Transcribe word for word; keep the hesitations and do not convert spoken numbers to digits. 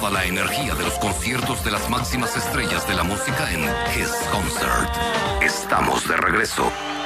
toda la energía de los conciertos de las máximas estrellas de la música en His Concert. Estamos de regreso.